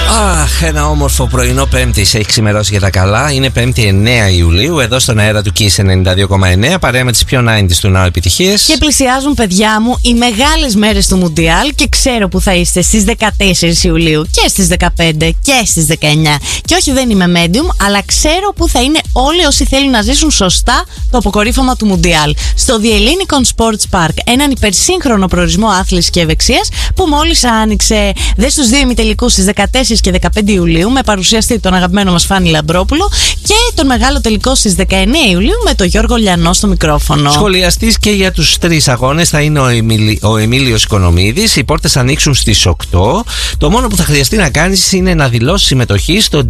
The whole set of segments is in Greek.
Αχ, ένα όμορφο πρωινό Πέμπτη έχει ξημερώσει για τα καλά. Είναι Πέμπτη 9 Ιουλίου, εδώ στον αέρα του Kiss 92,9, παρέα με τις πιο 90s του Now επιτυχίες. Και πλησιάζουν, παιδιά μου, οι μεγάλες μέρες του Μουντιάλ και ξέρω που θα είστε στις 14 Ιουλίου και στις 15 και στις 19. Και όχι, δεν είμαι medium, αλλά ξέρω που θα είναι όλοι όσοι θέλουν να ζήσουν σωστά το αποκορύφωμα του Μουντιάλ. Στο The Ellinikon Sports Park, έναν υπερσύγχρονο προορισμό άθλησης και ευεξίας που μόλις άνοιξε. Δες τους δύο ημιτελικούς στις 14 και 15 Ιουλίου με παρουσιαστή τον αγαπημένο μας Φάνη Λαμπρόπουλο και τον μεγάλο τελικό στις 19 Ιουλίου με τον Γιώργο Λιανό στο μικρόφωνο. Σχολιαστής και για τους τρεις αγώνες θα είναι ο Εμίλιος Οικονομίδης. Οι πόρτες ανοίξουν στις 8. Το μόνο που θα χρειαστεί να κάνεις είναι να δηλώσεις συμμετοχή στο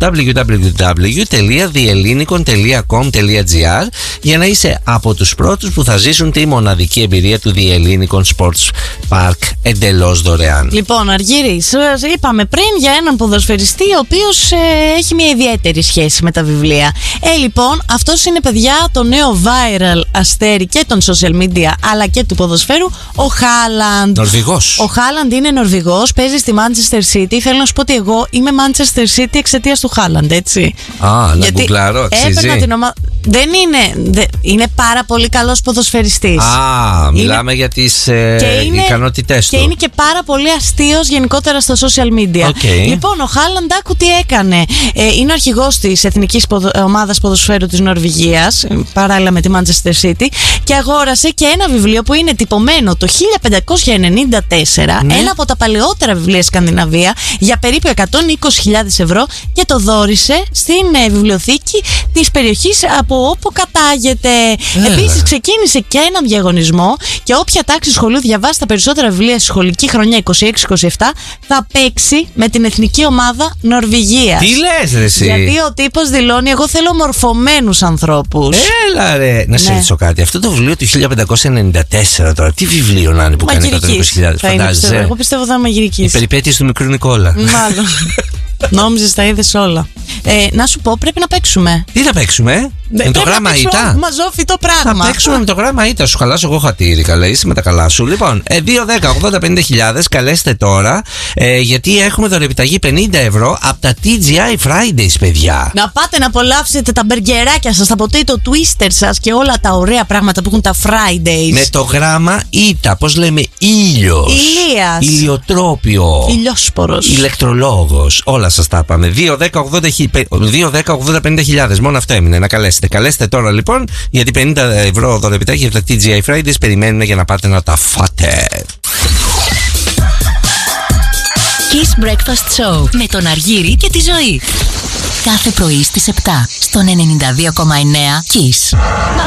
www.theellinikon.com.gr για να είσαι από τους πρώτους που θα ζήσουν τη μοναδική εμπειρία του The Ellinikon Sports Park εντελώς δωρεάν. Λοιπόν, Αργύρη, σας είπαμε πριν για έναν ποδοσφαιριστή ο οποίος έχει μια ιδιαίτερη σχέση με τα βιβλία. Λοιπόν, αυτός είναι, παιδιά, το νέο viral αστέρι και των social media αλλά και του ποδοσφαίρου, ο Χάλαντ. Νορβηγός. Ο Χάλαντ είναι Νορβηγός, παίζει στη Manchester City. Θέλω να σου πω ότι εγώ είμαι Manchester City εξαιτίας του Χάλαντ, έτσι. Να γκουγκλάρω, αξίζει. Την δεν είναι. Είναι πάρα πολύ καλός ποδοσφαιριστής. Μιλάμε για τις ικανότητές του. Και είναι και πάρα πολύ αστείος γενικότερα στα social media. Λοιπόν, ο Χάλαντ, άκου τι έκανε. Είναι ο αρχηγός της εθνικής ομάδας ποδοσφαίρου της Νορβηγίας, παράλληλα με τη Manchester City, και αγόρασε και ένα βιβλίο που είναι τυπωμένο το 1594, ένα από τα παλαιότερα βιβλία Σκανδιναβία, για περίπου 120.000 ευρώ και το δώρισε στην βιβλιοθήκη της περιοχής από όπου κατάγεται. Επίσης, ξεκίνησε και έναν διαγωνισμό και όποια τάξη σχολείου διαβάσει τα περισσότερα βιβλία στη σχολική χρονιά 26-27 θα παίξει με την εθνική ομάδα Νορβηγίας. Τι λες, ρε εσύ? Γιατί ο τύπος δηλώνει: εγώ θέλω μορφωμένους ανθρώπους. Έλα, ρε. Να σε ρωτήσω κάτι. Αυτό το βιβλίο του 1594 τώρα, τι βιβλίο να είναι που κάνει 120.000, φαντάζεσαι? Εγώ πιστεύω θα είναι μαγειρικής. Οι περιπέτειες του μικρού Νικόλα. Μάλλον. Νόμιζες τα είδες όλα. Να σου πω, πρέπει να παίξουμε. Τι θα παίξουμε? Με το γράμμα ΙΤΑ. Μαζόφιτο πράγμα. Θα παίξουμε με το γράμμα ΙΤΑ. Σου χαλάσω εγώ χατήρι, καλά. Είσαι με τα καλά σου. Λοιπόν, 2-10-80-50.000. Καλέστε τώρα, γιατί έχουμε δωρεπιταγή 50 ευρώ από τα TGI Fridays, παιδιά. Να πάτε να απολαύσετε τα μπεργκεράκια σας, τα potato twister σας και όλα τα ωραία πράγματα που έχουν τα Fridays. Με το γράμμα ΙΤΑ. Πώς λέμε? Ήλιος. Ηλίας. Ηλιοτρόπιο. Ηλιόσπορος. Ηλεκτρολόγος. Όλα σας τα είπαμε. 2-10-80-50.000. Μόνο αυτό έμεινε να καλέσετε. Καλέστε τώρα λοιπόν, γιατί 50 ευρώ δωρεπιταγή για τα TGI Fridays περιμένουμε για να πάτε να τα φάτε. Kiss Breakfast Show με τον Αργύρη και τη Ζωή. Κάθε πρωί στις 7 στον 92,9 Kiss.